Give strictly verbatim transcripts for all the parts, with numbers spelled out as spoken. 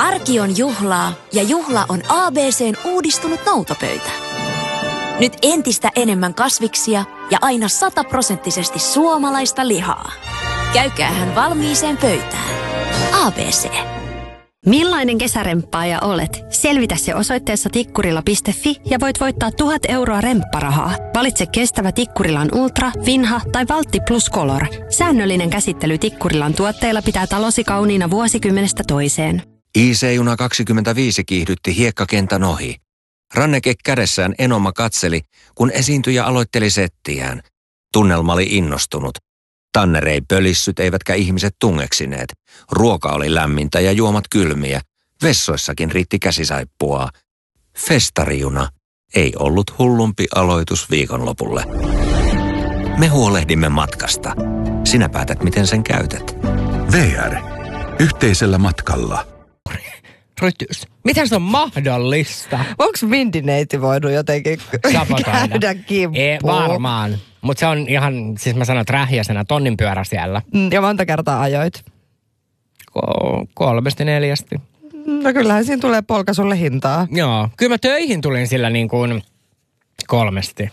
Arki on juhlaa ja juhla on A B C:n uudistunut noutopöytä. Nyt entistä enemmän kasviksia ja aina sataprosenttisesti suomalaista lihaa. Käykäähän valmiiseen pöytään. A B C. Millainen kesäremppaaja olet? Selvitä se osoitteessa tikkurila piste fi ja voit voittaa tuhat euroa rempparahaa. Valitse kestävä Tikkurilan Ultra, Vinha tai Valtti Plus Color. Säännöllinen käsittely Tikkurilan tuotteilla pitää talosi kauniina vuosikymmenestä toiseen. I C-juna kaksikymmentäviisi kiihdytti hiekkakentän ohi. Ranneke kädessään Enoma katseli, kun esiintyjä aloitteli settiään. Tunnelma oli innostunut. Tanner ei pölissyt eivätkä ihmiset tungeksineet. Ruoka oli lämmintä ja juomat kylmiä. Vessoissakin riitti käsisaippua. Festarijuna ei ollut hullumpi aloitus viikonlopulle. Me huolehdimme matkasta. Sinä päätät, miten sen käytät. V R. Yhteisellä matkalla. Rytys. Miten se on mahdollista? Onko Vindineiti voinut jotenkin käydä kimppuun? Ei, varmaan. Mutta se on ihan, siis mä sanon, että rähjäsenä tonnin pyörä siellä. Ja monta kertaa ajoit? Ko- kolmesti, neljästi. No kyllähän siinä tulee polka sulle hintaa. Joo. Kyllä mä töihin tulin sillä niin kuin kolmesti.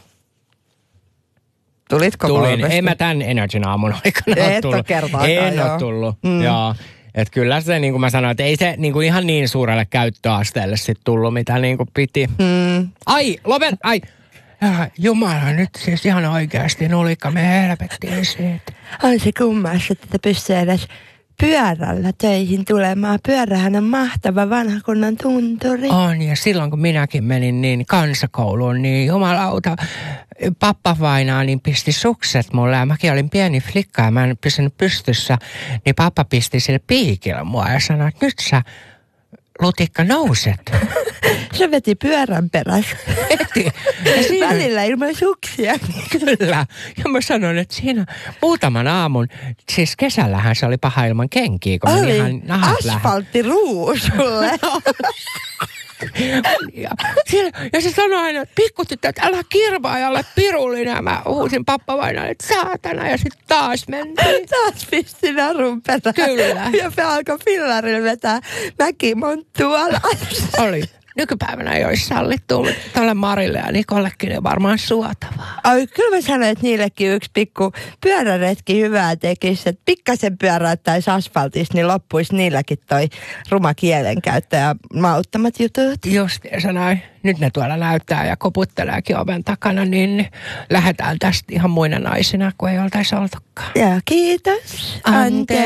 Tulitko tulin. kolmesti? Ei mä tämän Energyn aamun aikana ole Et tullut. ole kertaakaan, En joo. ole tullut, Mm. joo. Että kyllä se, niin kuin mä sanoin, että ei se niin kuin ihan niin suurelle käyttöasteelle sit tullut, mitä niin kuin piti. Mm. Ai, lopet, ai. Ja, Jumala, nyt siis ihan oikeasti nulikka, me helvettiin siitä. On se kummas, että te pystyy edes pyörällä töihin tulemaan. Pyörähän on mahtava vanhakunnan tunturi. On, ja silloin kun minäkin menin niin kansakouluun, niin jumalauta, pappa vainaa, niin pisti sukset mulle. Ja mäkin olin pieni flikka ja mä en pysynyt pystyssä. Niin pappa pisti sille piikillä mua ja sanoi, että nyt sä, lutikka, nouset. Se veti pyörän perässä. Heti. Ja siinä, Välillä ilman suksia. kyllä. Ja mä sanoin, että siinä muutaman aamun, siis kesällähän se oli paha ilman kenkiä, kun meni ihan Oli nahat lähes. asfalttiruu sulle. Ja, siellä, ja se sanoi aina, että pikkutyttö, että älä kirvaa ja ole pirullinen. Ja mä huusin pappa vain, että saatana. Ja sitten taas mentiin. Taas pisti narun perään. Kyllä. Ja me alkoi fillarilla vetää mäkimonttua alas. Oli. Nykypäivänä ei olisi sallittu, mutta tälle Marille ja Nikollekin on varmaan suotavaa. Ai, kyllä mä sanoin, että niillekin yksi pikku pyöräretki hyvää tekisi. Että pikkasen pyöräyttäisi asfaltista, niin loppuisi niilläkin toi ruma kielenkäyttö ja mauttomat jutut. Justiinsa näin. Nyt ne tuolla näyttää ja koputteleekin oven takana, niin lähdetään tästä ihan muina naisina, kuin ei oltaisi oltukaan. Ja kiitos. Anteeksi.